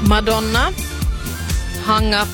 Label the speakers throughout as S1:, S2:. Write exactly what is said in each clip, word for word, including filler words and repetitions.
S1: Madonna, Hang Up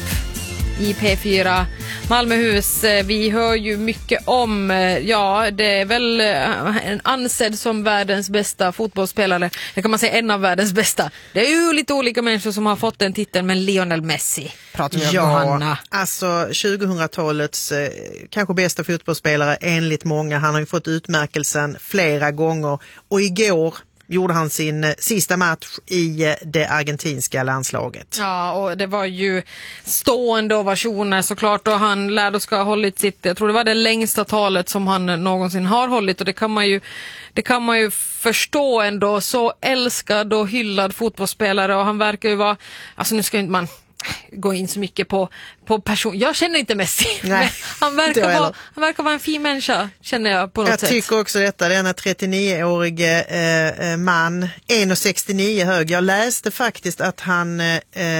S1: i P fyra Malmöhus. Vi hör ju mycket om, ja, det är väl en ansedd som världens bästa fotbollsspelare. Det kan man säga, en av världens bästa. Det är ju lite olika människor som har fått den titeln, men Lionel Messi pratar vi om,
S2: ja,
S1: Johanna.
S2: Alltså tjugohundratalets eh, kanske bästa fotbollsspelare enligt många. Han har ju fått utmärkelsen flera gånger och igår gjorde han sin eh, sista match i eh, det argentinska landslaget.
S1: Ja, och det var ju stående ovationer såklart, och han lärde ska ha hållit sitt, jag tror det var det längsta talet som han någonsin har hållit, och det kan man ju det kan man ju förstå ändå, så älskad och hyllad fotbollsspelare, och han verkar ju vara, alltså nu ska inte man gå in så mycket på, på person. Jag känner inte Messi. Nej, han, verkar vara, han verkar vara en fin människa, känner jag på något
S2: jag
S1: sätt.
S2: Jag tycker också detta. Det är en trettionioårig eh, man, en komma sextionio hög. Jag läste faktiskt att han eh,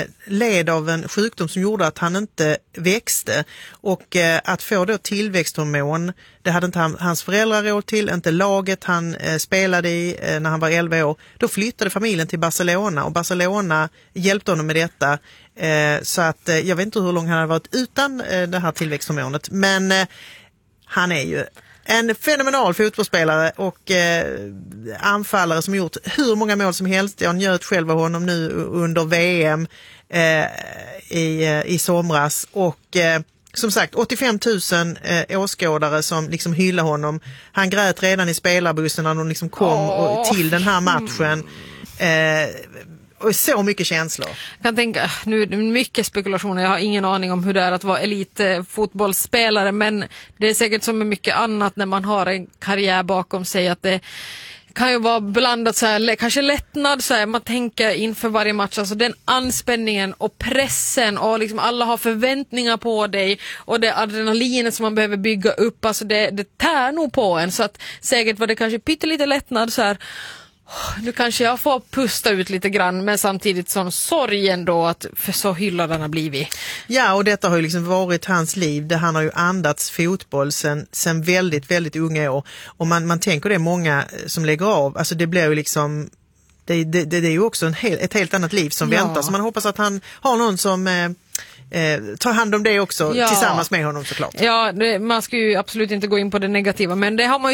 S2: led av en sjukdom som gjorde att han inte växte. Och eh, att få då tillväxthormon, det hade inte han, hans föräldrar råd till, inte laget han eh, spelade i eh, när han var elva år. Då flyttade familjen till Barcelona, och Barcelona hjälpte honom med detta. Eh, så att eh, jag vet inte hur lång han hade varit utan eh, det här tillväxthormonet, men eh, han är ju en fenomenal fotbollsspelare och eh, anfallare som gjort hur många mål som helst. Jag njöt själv av honom nu under V M eh, i, eh, i somras, och eh, som sagt åttiofem tusen eh, åskådare som liksom hyllar honom. Han grät redan i spelarbussen när de liksom kom
S1: oh.
S2: och, till den här matchen. Eh, Och så mycket känslor.
S1: Jag kan tänka, nu är det mycket spekulationer, jag har ingen aning om hur det är att vara elitfotbollsspelare, men det är säkert som med mycket annat när man har en karriär bakom sig, att det kan ju vara blandat så här, kanske lättnad så här, man tänker inför varje match, alltså den anspänningen och pressen, och liksom alla har förväntningar på dig, och det adrenalinet som man behöver bygga upp, alltså det, det tär nog på en, så att säkert var det kanske pyttelite lättnad så här. Nu kanske jag får pusta ut lite grann, men samtidigt som sorgen då att för så hyllad han har blivit.
S2: Ja, och detta har ju liksom varit hans liv. Det, han har ju andats fotboll sen, sen väldigt, väldigt unga år. Och man, man tänker det är många som lägger av. Alltså det blir ju liksom, det, det, det är ju också en hel, ett helt annat liv som
S1: ja.
S2: väntar. Så man hoppas att han har någon som eh, eh, tar hand om det också, ja. Tillsammans med honom såklart.
S1: Ja, det, man ska ju absolut inte gå in på det negativa, men det har man ju